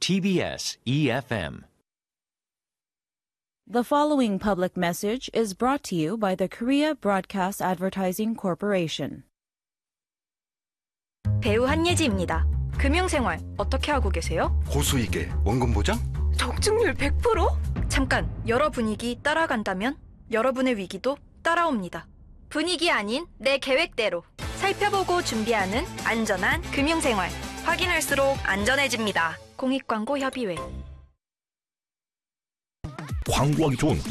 TBS EFM. The following public message is brought to you by the Korea Broadcast Advertising Corporation. 배우 한예지입니다. 금융생활 어떻게 하고 계세요? 고수익에 원금 보장? 적중률 100%? 잠깐, 여러 분위기 따라간다면 여러분의 위기도 따라옵니다. 분위기 아닌 내 계획대로 살펴보고 준비하는 안전한 금융생활. 확인할수록 안전해집니다. 공익광고협의회. 광고하기 좋은